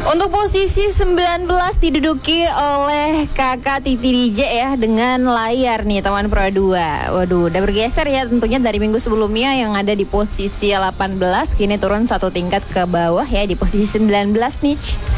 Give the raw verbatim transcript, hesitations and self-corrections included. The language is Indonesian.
Untuk posisi sembilan belas diduduki oleh kakak Titi D J ya, dengan layar nih teman Pro dua. Waduh, udah bergeser ya tentunya dari minggu sebelumnya yang ada di posisi delapan belas, kini turun satu tingkat ke bawah ya di posisi sembilan belas nih.